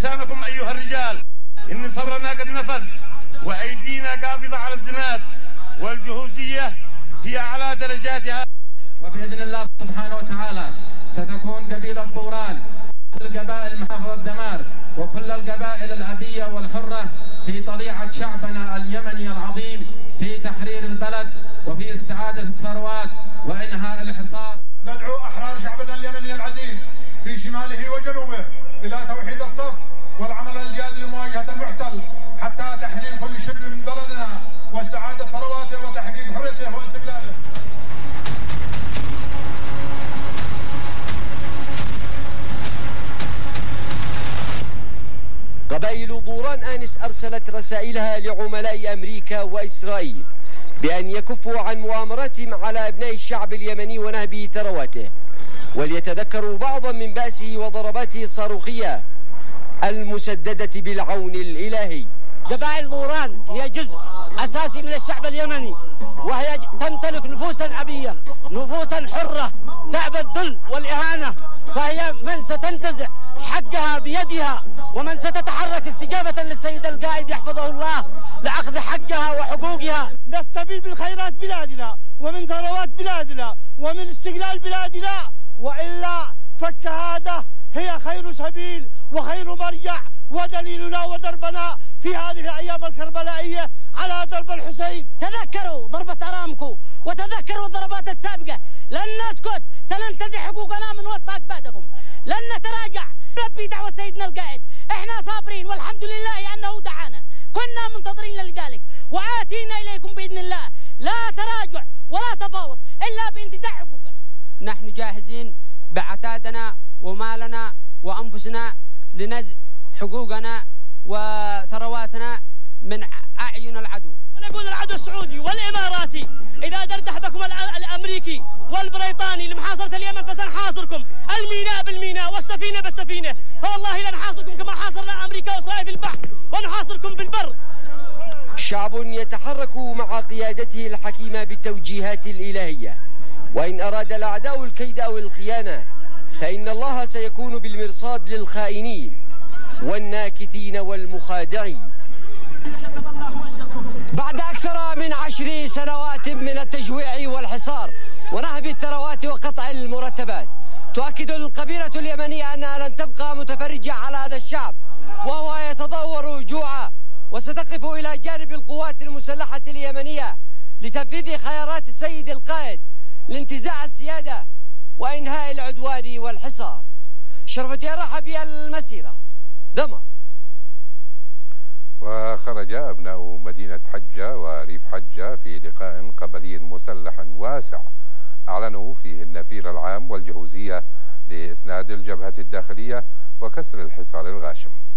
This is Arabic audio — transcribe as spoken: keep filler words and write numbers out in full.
لسانكم أيها الرجال، إن صبرنا قد نفذ وأيدينا قابضة على الزناد، والجهوزية في أعلى درجاتها. وبإذن الله سبحانه وتعالى ستكون قبيلة بوران القبائل محافظة دمار وكل القبائل الأبية والحرة في طليعة شعبنا اليمني العظيم في تحرير البلد وفي استعادة الثروات وإنهاء الحصار. ندعو أحرار شعبنا اليمني العزيز في شماله وجنوبه إلى توحيد الصف والعمل الجاد لمواجهة المحتل حتى تحرير كل شبر من بلدنا واستعادة ثرواته وتحقيق حريته واستقلاله. قبائل بوران آنس أرسلت رسائلها لعملاء أمريكا وإسرائيل بأن يكفوا عن مؤامراتهم على أبناء الشعب اليمني ونهب ثرواته، وليتذكروا بعضا من بأسه وضرباته الصاروخية المسددة بالعون الإلهي. قبائل بوران هي جزء أساسي من الشعب اليمني، وهي تمتلك نفوسا أبية، نفوسا حرة تعب الذل والإهانة، فهي من ستنتزع حقها بيدها ومن ستتحرك استجابة للسيد القائد يحفظه الله لأخذ حقها وحقوقها. نستفيد من خيرات بلادنا ومن ثروات بلادنا ومن استقلال بلادنا، وإلا فالشهادة هي خير سبيل وخير مرجع ودليلنا ودربنا في هذه الأيام الكربلائية على درب الحسين. تذكروا ضربة أرامكو وتذكروا الضربات السابقة، لن نسكت، سننتزع حقوقنا من وسط أكبادكم، لن نتراجع، نلبي دعوة سيدنا القائد، احنا صابرين والحمد لله أنه دعانا، كنا منتظرين لذلك وآتينا إليكم بإذن الله، لا تراجع ولا تفاوض إلا بانتزاع حقوقنا. نحن جاهزين بعتادنا ومالنا وأنفسنا لنزع حقوقنا وثرواتنا من أعين العدو. ونقول العدو السعودي والإماراتي إذا دردح بكم الأمريكي والبريطاني لمحاصرة اليمن فسنحاصركم الميناء بالميناء والسفينة بالسفينة، فوالله لنحاصركم كما حاصرنا أمريكا وإسرائيل في البحر ونحاصركم في البر. شعب يتحرك مع قيادته الحكيمة بالتوجيهات الإلهية، وإن أراد الأعداء الكيد أو الخيانة فإن الله سيكون بالمرصاد للخائنين والناكثين والمخادعين. بعد أكثر من عشر سنوات من التجويع والحصار ونهب الثروات وقطع المرتبات، تؤكد القبيلة اليمنية أنها لن تبقى متفرجة على هذا الشعب وهو يتضور جوعا، وستقف إلى جانب القوات المسلحة اليمنية لتنفيذ خيارات السيد القائد لانتزاع السيادة وإنهاء العدوان والحصار. شرفتي الرحبي المسيرة دمر. وخرج أبناء مدينة حجة وريف حجة في لقاء قبلي مسلح واسع أعلنوا فيه النفير العام والجهوزية لإسناد الجبهة الداخلية وكسر الحصار الغاشم.